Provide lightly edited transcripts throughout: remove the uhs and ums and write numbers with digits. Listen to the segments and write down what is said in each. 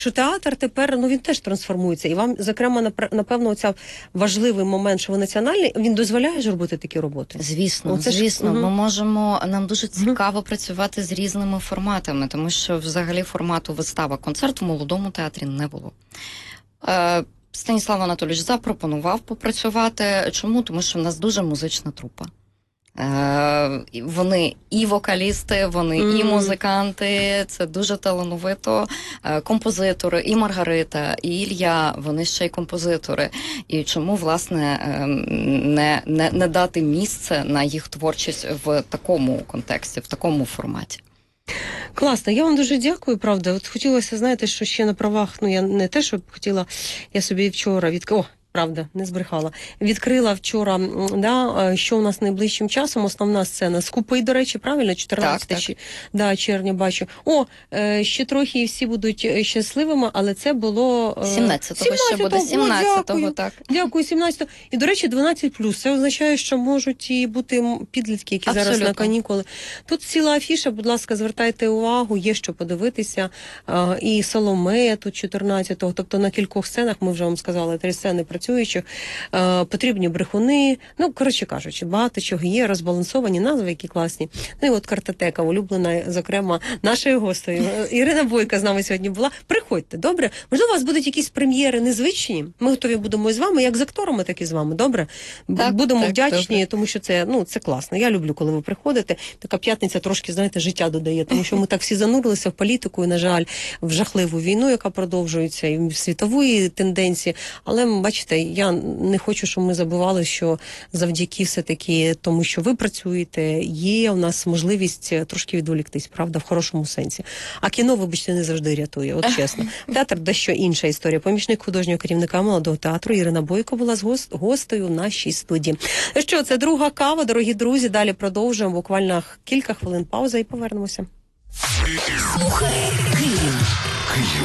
що театр тепер, він теж трансформується. І вам, зокрема, напевно, оця важливий момент, що ви національний, він дозволяє ж робити такі роботи? Звісно, звісно. Ми можемо, нам дуже цікаво працювати з різними форматами, тому що взагалі формату вистава-концерт в молодому театрі не було. Станіслав Анатолійович запропонував попрацювати. Чому? Тому що в нас дуже музична трупа. Вони і вокалісти, вони і музиканти, це дуже талановито. Композитори, і Маргарита, і Ілля, вони ще й композитори. І чому, власне, не дати місце на їх творчість в такому контексті, в такому форматі? Класно, я вам дуже дякую, правда. От хотілося, знаєте, що ще на правах, я не те, що хотіла, я собі вчора правда, не збрехала. Відкрила вчора, що у нас найближчим часом, основна сцена. Скупий, до речі, правильно? 14 червня бачу. Ще трохи і всі будуть щасливими, але це було... 17-го ще буде, 17-го, так. Дякую, 17-го. І, до речі, 12+. Це означає, що можуть і бути підлітки, які зараз на канікули. Тут ціла афіша, будь ласка, звертайте увагу, є що подивитися. І Соломея тут 14-го, тобто на кількох сценах, ми вже вам сказали, 3 сцени працюючих, потрібні брехуни, коротше кажучи, багато чого є, розбалансовані назви, які класні. І от картотека, улюблена, зокрема, нашою гостею. Ірина Бойко з нами сьогодні була. Приходьте, добре? Можливо, у вас будуть якісь прем'єри незвичні? Ми готові будемо з вами, як з акторами, так і з вами, добре? Будемо вдячні, добре. Тому що це класно. Я люблю, коли ви приходите. Така п'ятниця трошки, знаєте, життя додає, тому що ми так всі занурилися в політику і, на жаль, в жахливу війну, яка продовжується, і в світової тенденції. Але, бачите, я не хочу, щоб ми забували, що завдяки все-таки тому, що ви працюєте, є у нас можливість трошки відволіктись, правда, в хорошому сенсі. А кіно, вибачте, не завжди рятує, от чесно. Театр – дещо інша історія. Помічник художнього керівника молодого театру Ірина Бойко була з гостею в нашій студії. Що, це друга кава, дорогі друзі, далі продовжуємо, буквально кілька хвилин пауза і повернемося. Слухай Київ.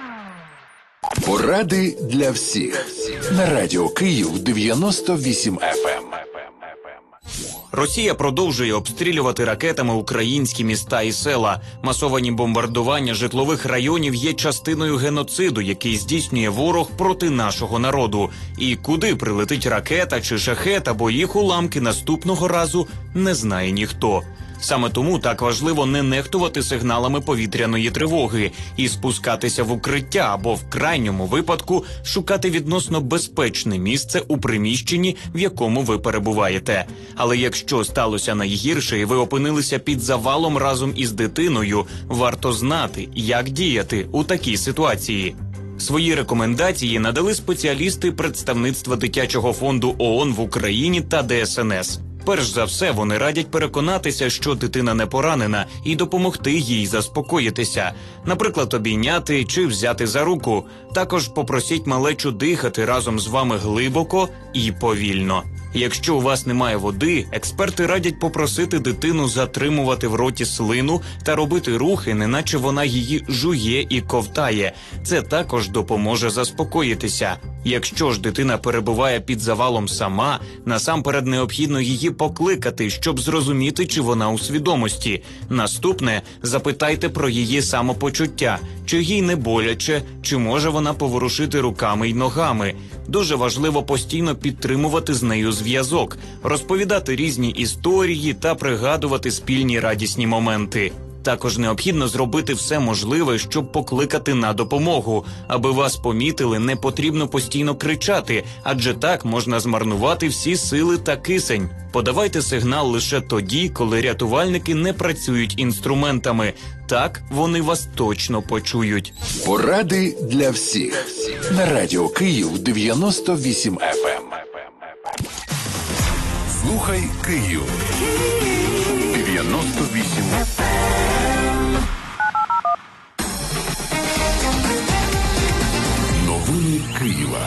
Поради для всіх. На радіо Київ 98 FM. Росія продовжує обстрілювати ракетами українські міста і села. Масовані бомбардування житлових районів є частиною геноциду, який здійснює ворог проти нашого народу. І куди прилетить ракета чи шахет або їх уламки наступного разу, не знає ніхто. Саме тому так важливо не нехтувати сигналами повітряної тривоги і спускатися в укриття або в крайньому випадку шукати відносно безпечне місце у приміщенні, в якому ви перебуваєте. Але якщо сталося найгірше і ви опинилися під завалом разом із дитиною, варто знати, як діяти у такій ситуації. Свої рекомендації надали спеціалісти представництва Дитячого фонду ООН в Україні та ДСНС. Перш за все, вони радять переконатися, що дитина не поранена, і допомогти їй заспокоїтися. Наприклад, обійняти чи взяти за руку. Також попросіть малечу дихати разом з вами глибоко і повільно. Якщо у вас немає води, експерти радять попросити дитину затримувати в роті слину та робити рухи, неначе вона її жує і ковтає. Це також допоможе заспокоїтися. Якщо ж дитина перебуває під завалом сама, насамперед необхідно її покликати, щоб зрозуміти, чи вона у свідомості. Наступне – запитайте про її самопочуття, чи їй не боляче, чи може вона поворушити руками й ногами. Дуже важливо постійно підтримувати з нею зв'язок, розповідати різні історії та пригадувати спільні радісні моменти. Також необхідно зробити все можливе, щоб покликати на допомогу. Аби вас помітили, не потрібно постійно кричати, адже так можна змарнувати всі сили та кисень. Подавайте сигнал лише тоді, коли рятувальники не працюють інструментами. Так вони вас точно почують. Поради для всіх. На радіо Київ 98 FM. Слухай Київ. 98 FM. Новини Києва.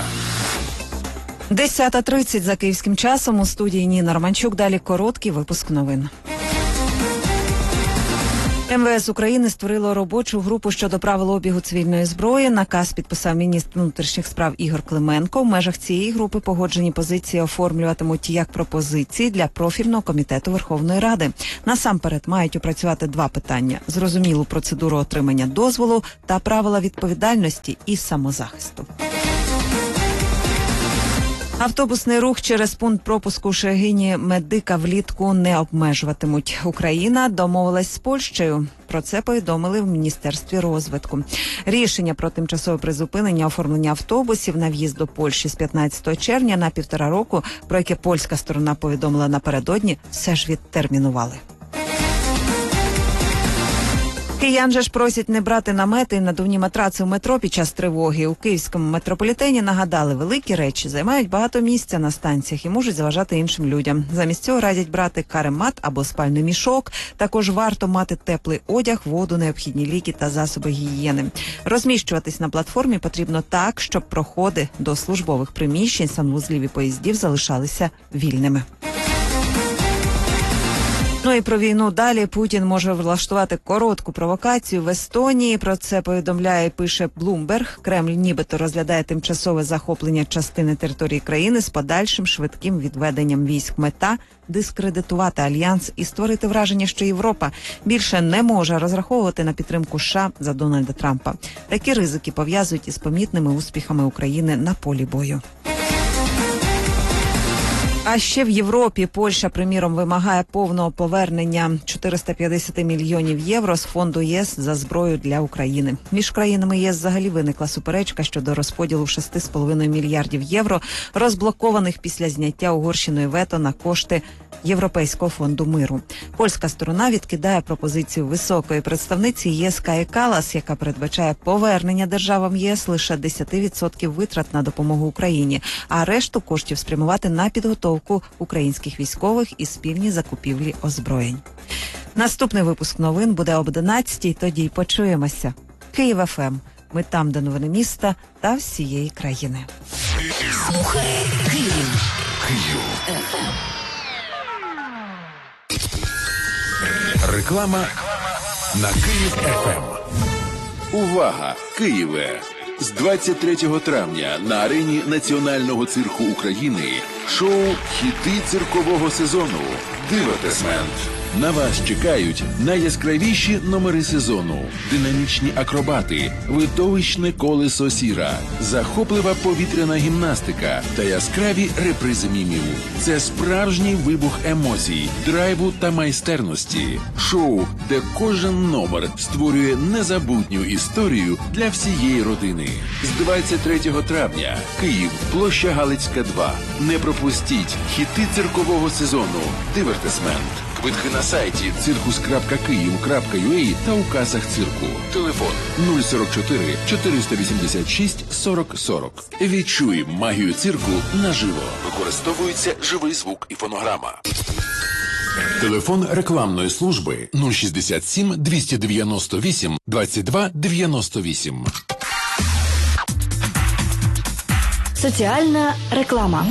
10:30 за київським часом. У студії Ніна Романчук. Далі короткий випуск новин. МВС України створило робочу групу щодо правил обігу цивільної зброї. Наказ підписав міністр внутрішніх справ Ігор Клименко. В межах цієї групи погоджені позиції оформлюватимуть як пропозиції для профільного комітету Верховної Ради. Насамперед мають опрацювати два питання: зрозумілу процедуру отримання дозволу та правила відповідальності і самозахисту. Автобусний рух через пункт пропуску Шегині Медика влітку не обмежуватимуть. Україна домовилась з Польщею. Про це повідомили в Міністерстві розвитку. Рішення про тимчасове призупинення оформлення автобусів на в'їзд до Польщі з 15 червня на 1,5 року, про яке польська сторона повідомила напередодні, все ж відтермінували. Киян же ж просять не брати намети і надувні матраци в метро під час тривоги. У київському метрополітені нагадали, великі речі займають багато місця на станціях і можуть заважати іншим людям. Замість цього радять брати каремат або спальний мішок. Також варто мати теплий одяг, воду, необхідні ліки та засоби гігієни. Розміщуватись на платформі потрібно так, щоб проходи до службових приміщень, санвузлів і поїздів залишалися вільними. Ну і про війну далі. Путін може влаштувати коротку провокацію в Естонії. Про це повідомляє і пише Bloomberg. Кремль нібито розглядає тимчасове захоплення частини території країни з подальшим швидким відведенням військ. Мета – дискредитувати альянс і створити враження, що Європа більше не може розраховувати на підтримку США за Дональда Трампа. Такі ризики пов'язують із помітними успіхами України на полі бою. А ще в Європі Польща, приміром, вимагає повного повернення 450 мільйонів євро з фонду ЄС за зброю для України. Між країнами ЄС взагалі виникла суперечка щодо розподілу 6,5 мільярдів євро, розблокованих після зняття Угорщиною вето на кошти Європейського фонду миру. Польська сторона відкидає пропозицію високої представниці ЄС Каї Каллас, яка передбачає повернення державам ЄС лише 10% витрат на допомогу Україні, а решту коштів спрямувати на підготовку українських військових і спільні закупівлі озброєнь. Наступний випуск новин буде об 11-й, тоді й почуємося. Київ ФМ. Ми там, де новини міста та всієї країни. Слухай Київ. Реклама на Київ ФМ. Увага! Києве! З 23 травня на арені Національного цирку України шоу «Хіти циркового сезону» «Дивертисмент». На вас чекають найяскравіші номери сезону, динамічні акробати, видовищне колесо сіра, захоплива повітряна гімнастика та яскраві репризи мімів. Це справжній вибух емоцій, драйву та майстерності. Шоу, де кожен номер створює незабутню історію для всієї родини. З 23 травня. Київ, площа Галицька, 2. Не пропустіть хіти циркового сезону «Дивертисмент». Квитки на сайті circus.kyiv.ua та у касах цирку. Телефон 044 486 40 40. Відчуй магію цирку наживо. Використовується живий звук і фонограма. Телефон рекламної служби 067 298 22 98. Соціальна реклама.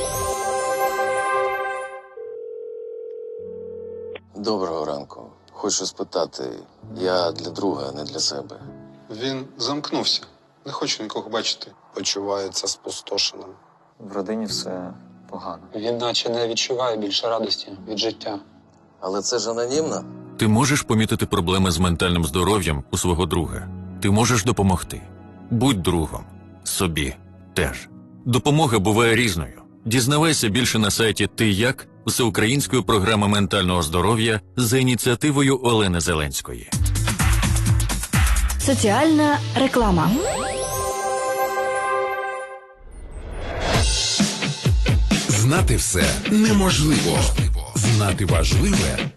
Доброго ранку. Хочу спитати, я для друга, не для себе. Він замкнувся. Не хочу нікого бачити. Почувається спустошеним. В родині все погано. Він наче не відчуває більше радості від життя. Але це ж анонімно. Ти можеш помітити проблеми з ментальним здоров'ям у свого друга. Ти можеш допомогти. Будь другом. Собі теж. Допомога буває різною. Дізнавайся більше на сайті «Ти як?» Всеукраїнської програми ментального здоров'я за ініціативою Олени Зеленської. Соціальна реклама. Знати все неможливо. Знати важливе